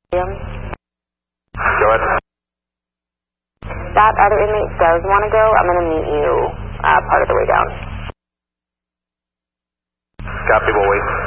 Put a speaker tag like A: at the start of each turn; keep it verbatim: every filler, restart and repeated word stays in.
A: Go
B: ahead.
A: That other inmate does want to go. I'm going to meet you uh, part of the way down.
B: Copy, we'll wait.